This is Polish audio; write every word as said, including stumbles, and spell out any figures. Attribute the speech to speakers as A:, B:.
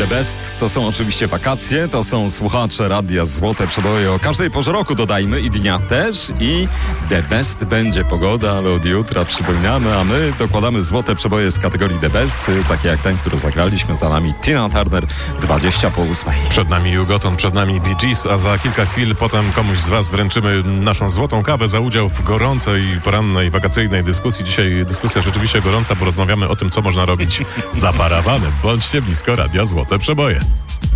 A: The Best to są oczywiście wakacje, to są słuchacze Radia Złote Przeboje o każdej porze roku, dodajmy, i dnia też, i The Best będzie pogoda, ale od jutra przypominamy, a my dokładamy Złote Przeboje z kategorii The Best, takie jak ten, który zagraliśmy. Za nami Tina Turner, dwadzieścia po ósmej.
B: Przed nami Hugoton, przed nami Bee Gees, a za kilka chwil potem komuś z was wręczymy naszą złotą kawę za udział w gorącej, porannej, wakacyjnej dyskusji. Dzisiaj dyskusja rzeczywiście gorąca, bo rozmawiamy o tym, co można robić za parawanem. Bądźcie blisko Radia Złote Przeboje.